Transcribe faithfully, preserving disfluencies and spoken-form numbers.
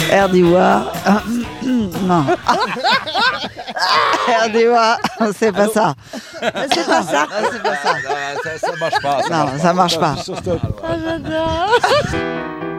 Erdiwa. Non. Erdiwa, c'est pas ça. C'est pas ça. C'est pas ça. Ça, ça marche pas. Non, ça marche pas. Ah, j'adore.